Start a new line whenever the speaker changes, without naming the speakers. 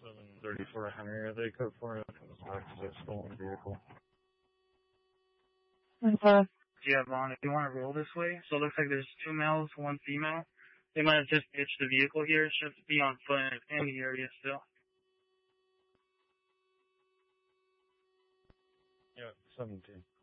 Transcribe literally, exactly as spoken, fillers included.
seven thirty-four Henry, are they code for it? It's a stolen vehicle.
Okay.
Yeah, Vaughn, if you want to roll this way, so it looks like there's two males, one female. They might have just ditched the vehicle here. It should be on foot in the area still.
Yeah, seventeen.